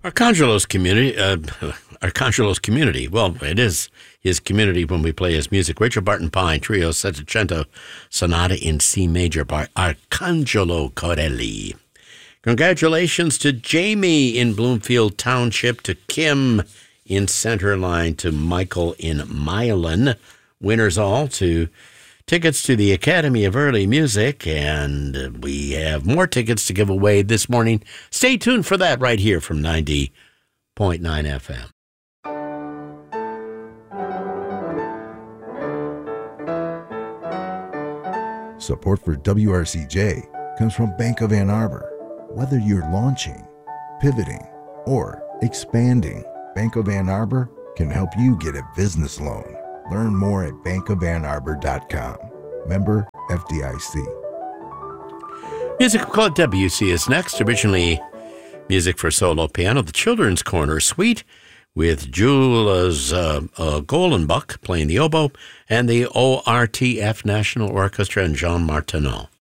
Arcangelo's community. Well, it is his community when we play his music. Richard Barton Pine Trio Settecento Sonata in C major by Arcangelo Corelli. Congratulations to Jamie in Bloomfield Township, to Kim in Centerline, to Michael in Milan. Winners all to tickets to the Academy of Early Music, and we have more tickets to give away this morning. Stay tuned for that right here from 90.9 FM. Support for WRCJ comes from Bank of Ann Arbor. Whether you're launching, pivoting, or expanding, Bank of Ann Arbor can help you get a business loan. Learn more at bankofannarbor.com. Member FDIC. Music called WC is next. Originally music for solo piano. The Children's Corner Suite with Jules Golenbuck playing the oboe, and the ORTF National Orchestra and Jean Martineau.